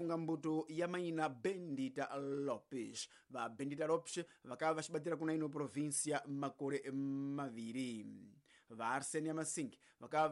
mbuto ya maina Bendita Lopes. Va Bendita Lopes vakava vachibatira kuna ino provincia makore maviri. Va Arsenia Masinki vakava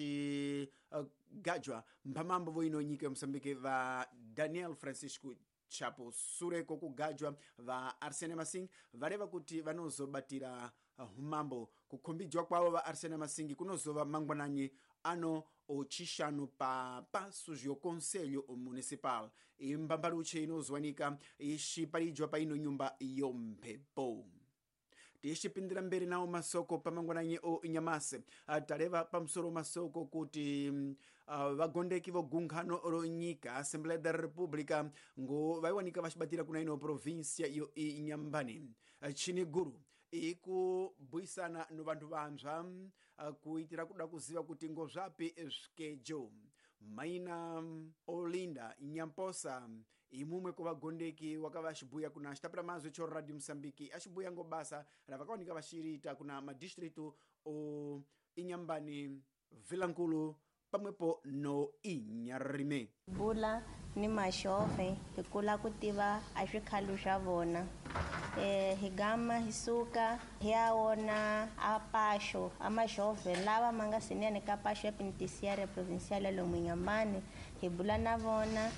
vachigajwa mphamambo voino nyika ya Msambike. Va Daniel Francisco Chapo sure kokugajwa va Arsenia Masinki vareva kuti vanozobatira humambo kukhombidzwa kwavo va Arsenia Masinki kunozova mangwanani ano ochishanu pa pasuzio conselho municipal. Imbambaluche inozwanika ishipalidzwa pa ino nyumba yomphepo. Tixipindira mberi nawo masoko pamangwananye o Nyamase taleva pamsoro masoko kuti vagondeki vogunkhano ronyika Assembleia da República ngo vaiwanika vachibatira kuna ino provincia yo Inhambane. Chiniguru ikubwisana no vantu vanzva kuitira kuda kuziva kuti ngozvapi skejo maina Olinda Nyamposa imumwe kuvagondeki wakava achibuya kuna achitapira mazwe cho Radio Msambiki achibuya ngo basa ravakawanika vachirita kuna madistritu o Inhambane, Vilankulu pamwepo no Inyarime. Bula ni Maxove hikula kutiva aswikhalu swa vona higama hisuka hiawona apasho amaxove lava manga sinene ka pasho ya penitenciária provincial ya lomu Inhambane hibula na vona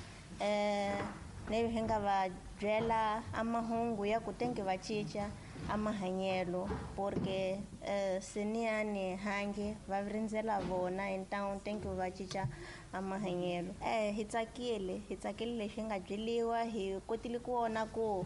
nevi hinga va byela amahungu ya kutengi vacica amahanyelo porque siniani hangi vavirindzela vona então tengi vacica amahanyelo hi tsakile leswi nga byeliwa hi kotile ku vona ku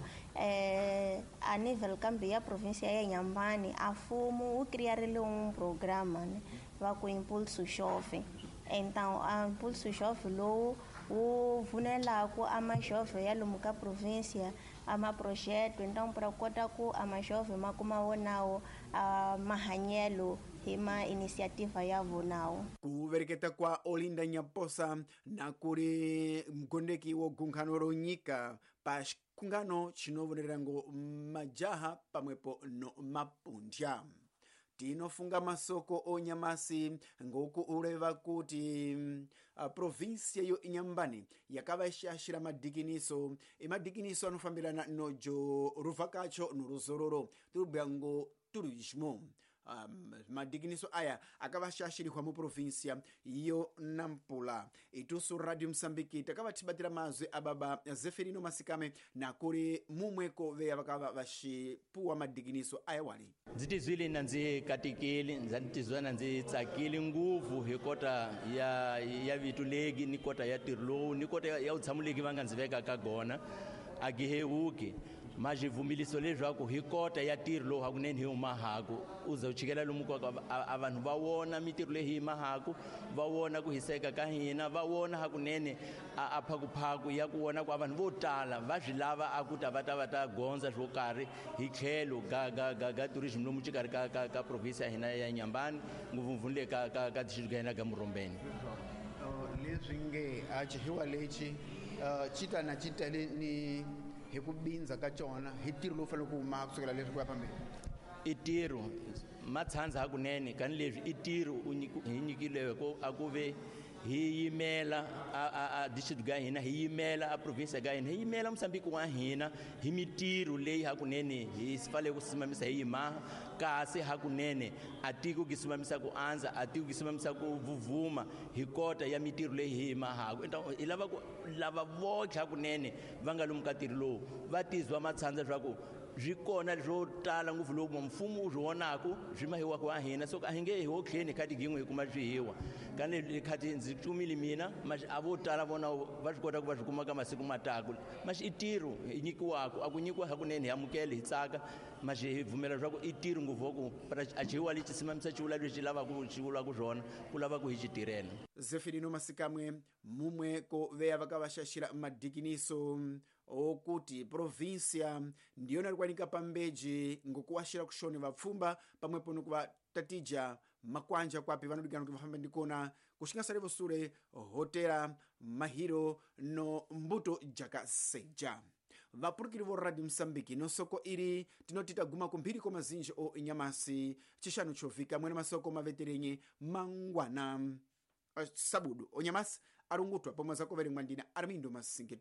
a nivel kambe ya provincia ya Inhambane a mfumo wu kriarile un programa va ku Impulso Jovem. Então a Impulso Jovem lowu wu vunelaku amaxove ya lomu ka provincia amaprojeto então para kota ku amaxove ma kuma wonawo mahanyelo hi ma iniciativa ya vonawo. Kuvereketa kwa Olinda Nyamposa na kuri mgondeki wo gunkhano ronyika pa kungano chinovonerera ngo majaha pamwepo no mapundya. Tinofunga masoko o Nyamasi ngoku ureva kuti provincia yo Inhambane yakava ishashira madikiniso emadikiniso anofambirana nojo ruvakacho noruzororo turubya ngo turismo. Madikiniso aya akavashashirikwa mu provincia iyo Nampula. Itusu Radio Msambiki takava tibatira mazwe ababa Zeferino Masikame na kuri mumweko veya vakava vashipuwa madikiniso aya wali. Nditizwile nanzi katikili nzantizwa nanzi tsakili nguvu hi kota ya vitulegi ni kota ya tirlo ni kota ya utsamuleki vanga nziveka kagona agihe uki majivumiliso lezwaku hi kota ya tirlo hakuneni hi umahaku uza uchikela lumuko avanhu vawona mitirlo hi mahaku vawona kuhiseka ka hina vawona hakunene aphakuphaku ya kuona kwa vanhu votala vazilava akuta vata gonza zvokari hi tlhelo ga tourism lomu chikari ka province hina ya Inhambane nguvumvunle ka district hina ga Murombeni. Leswi nge achihiwa lechi chita na chita ni hi kubinza ka chona hi tiro lo fanele ku huma kusukela leswi ku ya phambili. Itiro matsanza hakunene kan leswi itiro hi nyikile ko akuve hi yimela a district ga hina hi yimela a province ga hina hi yimela Msambiki wa hina hi mitiro leyi hakunene hi sifale ku simamisa hi ma kasi hakunene atiko kisimamisa ku anza atiko kisimamisa ku vuvuma hi kota ya mitiro leyi hi mahaku então ilava ku lava votlhe hakunene vanga lomu ka tiro lowu vatizwa matsanza swaku zvikona zvo tala nguvu loku mfumo uzvionako zvimahiwa kwa hina so ahinge hi hokleni khati gimwe kuma zvihiwa kane khati nzitumile mina mas avotala vona vazvikota ku vazvikuma ka masiku matatu mas itiro nyikiwako akunyikwa hakunene yamukele hitsaka mas hivumela zvako itiro nguvu ku para achiwa lichisimamisa chiula lwechi lava ku chiula ku zvona kulava ku hichitirena. Zeferino Masikamwe mumwe ko veya vakavashashira madikiniso okuti provincia ndiyo nalikwanika pambeji ngokuwashira kushoni vapfumba pamwepo nokuvatatija makwanja kwapi vanodikana kuti vafamba ndikona kushinga revo sure hotela mahiro no mbuto jakaseja. Vapurukiri vo Radio Msambiki no soko iri tinotita guma kumbiri ko mazinji o Nyamasi chishanu chovika mwene masoko maveterenye mangwana sabudu o Nyamasi arungutwa pomwe zakovere mwandina Armindo Masingetu.